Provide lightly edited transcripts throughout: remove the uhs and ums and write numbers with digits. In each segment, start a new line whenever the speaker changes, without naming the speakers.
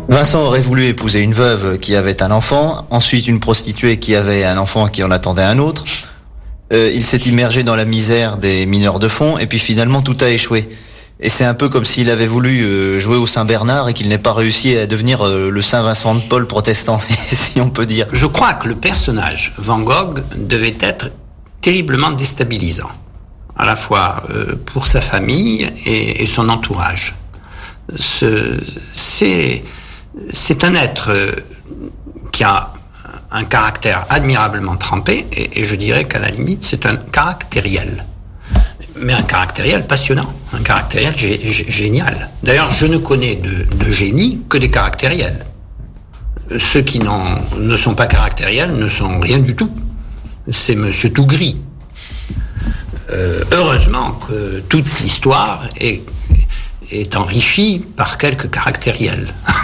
Vincent aurait voulu épouser une veuve qui avait un enfant, ensuite une prostituée qui avait un enfant qui en attendait un autre. Il s'est immergé dans la misère des mineurs de fond, et puis finalement tout a échoué. Et c'est un peu comme s'il avait voulu jouer au Saint-Bernard et qu'il n'ait pas réussi à devenir le Saint-Vincent de Paul protestant, si on peut dire.
Je crois que le personnage Van Gogh devait être terriblement déstabilisant, à la fois pour sa famille et son entourage. C'est un être qui a un caractère admirablement trempé, et je dirais qu'à la limite, c'est un caractériel. Mais un caractériel passionnant, un caractériel génial. D'ailleurs, je ne connais de génie que des caractériels. Ceux qui ne sont pas caractériels ne sont rien du tout. C'est Monsieur Tout Gris. Heureusement que toute l'histoire est enrichie par quelques caractériels.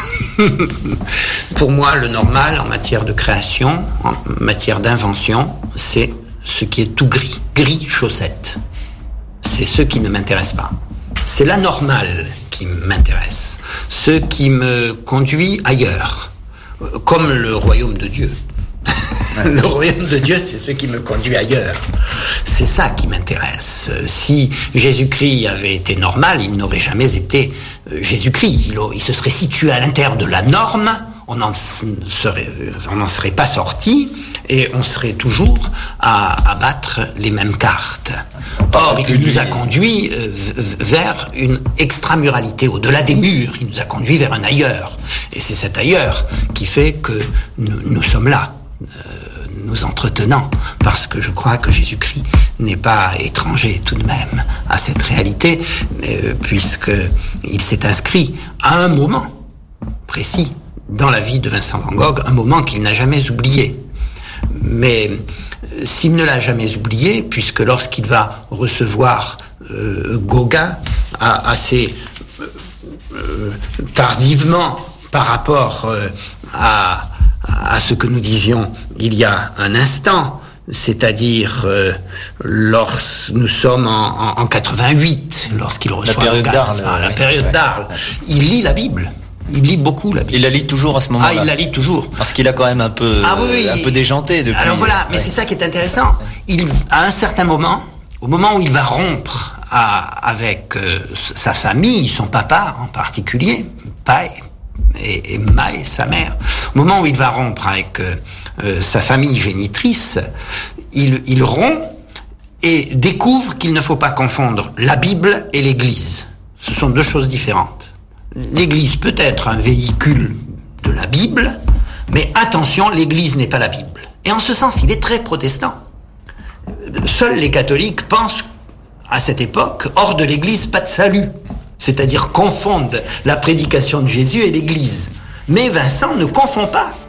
Pour moi, le normal en matière de création, en matière d'invention, c'est ce qui est tout gris. Gris chaussette. C'est ce qui ne m'intéresse pas. C'est la normale qui m'intéresse. Ce qui me conduit ailleurs. Comme le royaume de Dieu. Le royaume de Dieu, c'est ce qui me conduit ailleurs. C'est ça qui m'intéresse. Si Jésus-Christ avait été normal, il n'aurait jamais été Jésus-Christ. Il se serait situé à l'intérieur de la norme, on n'en serait pas sorti, et on serait toujours à battre les mêmes cartes. Or, il nous a conduit vers une extramuralité, au-delà des murs, il nous a conduit vers un ailleurs. Et c'est cet ailleurs qui fait que nous sommes là. Nous entretenant, parce que je crois que Jésus-Christ n'est pas étranger tout de même à cette réalité, puisqu'il s'est inscrit à un moment précis dans la vie de Vincent Van Gogh, un moment qu'il n'a jamais oublié. Mais s'il ne l'a jamais oublié, puisque lorsqu'il va recevoir Gauguin assez tardivement par rapport à ce que nous disions il y a un instant, c'est-à-dire lorsque nous sommes en 88, lorsqu'il reçoit
la période d'Arles,
la période d'Arles, il lit la Bible. Il lit beaucoup la Bible.
Il la lit toujours à ce moment-là.
Ah, il la lit toujours.
Parce qu'il a quand même un peu déjanté depuis.
Alors voilà, mais c'est ça qui est intéressant. À un certain moment, au moment où il va rompre avec sa famille, son papa en particulier, Paille, et Maë, sa mère, au moment où il va rompre avec sa famille génitrice, il rompt et découvre qu'il ne faut pas confondre la Bible et l'Église. Ce sont deux choses différentes. L'Église peut être un véhicule de la Bible, mais attention, l'Église n'est pas la Bible. Et en ce sens, il est très protestant. Seuls les catholiques pensent, à cette époque, hors de l'Église, pas de salut. C'est-à-dire confondent la prédication de Jésus et l'Église. Mais Vincent ne confond pas.